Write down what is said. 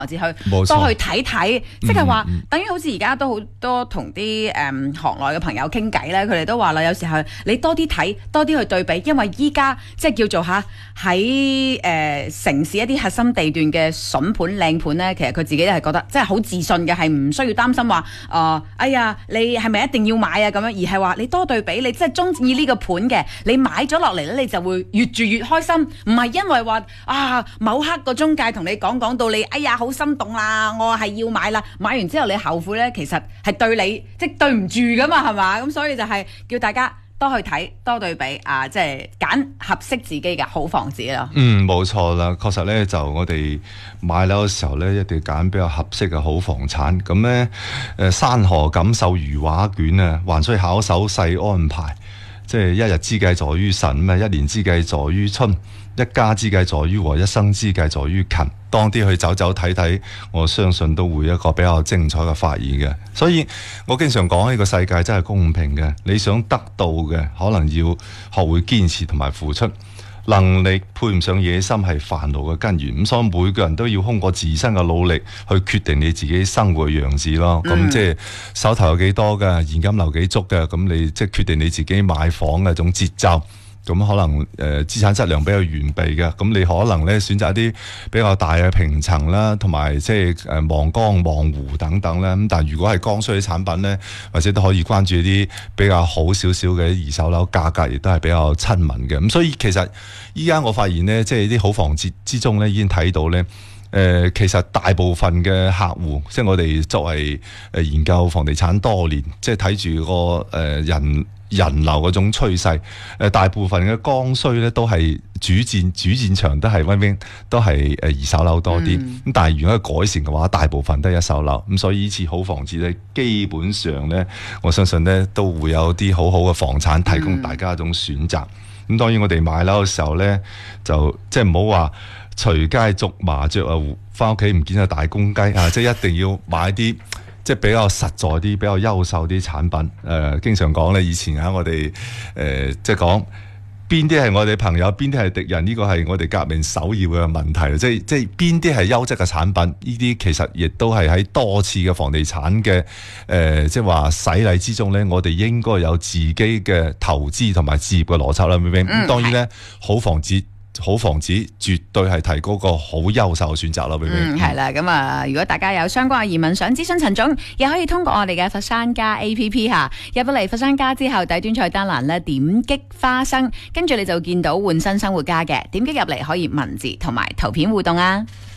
至去多去睇睇，即係話等於好似而家都好多同啲行內嘅朋友傾偈咧，佢哋都話啦，有時候你多啲睇，多啲去對比，因為依家即係叫做喺城市一啲核心地段嘅筍盤靚盤咧，其實佢自己都係覺得即係好自信嘅，係唔需要擔心話哎呀你係咪一定要買啊咁樣，而係話你多對比，你即係中意呢個盤嘅，你買咗落嚟咧，你就會越住越開心，唔係因為話某刻個中介同你講到你哎呀好心動啦，我係要買啦，買完之後你後悔咧，其實係對你即係對唔住噶嘛，係嘛？咁所以就係叫大家多去睇，多對比即係揀合適自己嘅好房子咯。 冇錯啦，確實咧就我哋買樓嘅時候咧，一定要揀比較合適嘅好房產。咁咧山河感受如畫卷啊，還需巧手細安排。即係一日之計在於晨，一年之計在於春，一家之計在於和，一生之計在於勤。當啲去走走睇睇，我相信都會有一個比較精彩嘅發現嘅。所以我經常講呢個世界真係公平嘅，你想得到嘅可能要學會堅持同埋付出。能力配唔上野心係煩惱嘅根源，咁所以每個人都要通過自身嘅努力去決定你自己生活嘅樣子咯。咁即係手頭有幾多嘅現金流幾足嘅，咁你即係決定你自己買房嘅一種節奏。咁可能資產質量比較完備嘅，咁你可能咧選擇一啲比較大嘅平層啦，同埋即係望江望湖等等啦。咁但係如果係剛需啲產品咧，或者都可以關注一啲比較好少少嘅二手樓，價格亦都係比較親民嘅。咁所以其實依家我發現咧，即係啲好房節之中咧，已經睇到咧。其實大部分嘅客戶，即係我哋作為研究房地產多年，即係睇住個人流嗰種趨勢，大部分嘅剛需咧都係主戰場都係都係二手樓多啲。咁但係如果改善嘅話，大部分都係一手樓。咁所以呢次好房節咧，基本上咧，我相信咧都會有啲好好嘅房產提供大家一種選擇。咁當然我哋買樓嘅時候咧，就即係唔好話隨街捉麻雀啊，翻屋企唔見咗大公雞啊！即係一定要買啲即係比較實在啲、比較優秀啲產品。經常講咧，以前我哋即係講邊啲係我哋朋友，邊啲係敵人，呢個係我哋革命首要嘅問題。即係邊啲係優質嘅產品，呢啲其實亦都係喺多次嘅房地產嘅即係話洗禮之中咧，我哋應該有自己嘅投資同埋置業嘅邏輯啦。明唔明？咁當然咧，好房子絕對係提高個好優秀嘅選擇啦，明唔明？ 係啦，咁如果大家有相關嘅疑問想諮詢陳總，亦可以通過我哋嘅佛山家 APP 入到嚟佛山家之後，底端菜單欄咧點擊花生，跟住你就見到換新生活家嘅，點擊入嚟可以文字同埋圖片互動啊。